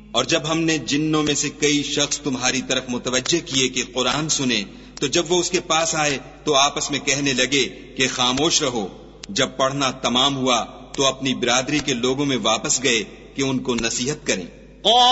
और जब हमने जिन्नों में से कई शख्स तुम्हारी तरफ मुतवज्जे किए कि कुरान सुने, तो जब वो उसके पास आए तो आपस में कहने लगे कि खामोश रहो। जब पढ़ना तमाम हुआ तो अपनी बिरादरी के लोगों में वापस गए कि उनको नसीहत करें।